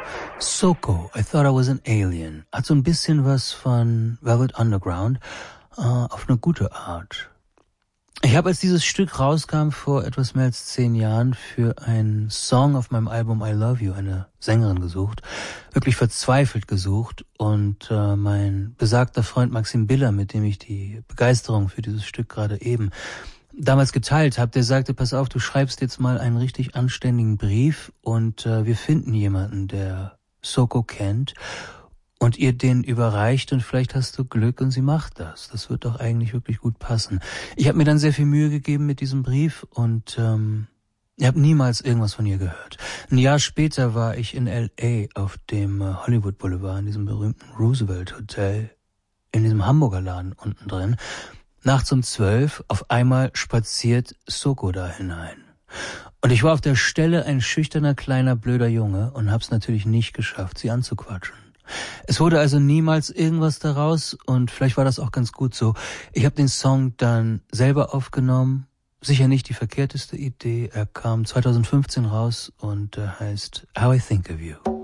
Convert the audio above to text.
Soko, I Thought I Was an Alien, hat so ein bisschen was von Velvet Underground, auf eine gute Art. Ich habe, als dieses Stück rauskam, vor etwas mehr als 10 Jahren für einen Song auf meinem Album I Love You eine Sängerin gesucht, wirklich verzweifelt gesucht, und mein besagter Freund Maxim Biller, mit dem ich die Begeisterung für dieses Stück gerade eben damals geteilt habe, der sagte, pass auf, du schreibst jetzt mal einen richtig anständigen Brief und wir finden jemanden, der Soko kennt und ihr den überreicht, und vielleicht hast du Glück und sie macht das. Das wird doch eigentlich wirklich gut passen. Ich habe mir dann sehr viel Mühe gegeben mit diesem Brief und ich habe niemals irgendwas von ihr gehört. Ein Jahr später war ich in L.A. auf dem Hollywood Boulevard, in diesem berühmten Roosevelt Hotel, in diesem Hamburger Laden unten drin. Nachts um 12, auf einmal spaziert Soko da hinein. Und ich war auf der Stelle ein schüchterner, kleiner, blöder Junge und hab's natürlich nicht geschafft, sie anzuquatschen. Es wurde also niemals irgendwas daraus, und vielleicht war das auch ganz gut so. Ich habe den Song dann selber aufgenommen, sicher nicht die verkehrteste Idee. Er kam 2015 raus und heißt How I Think of You.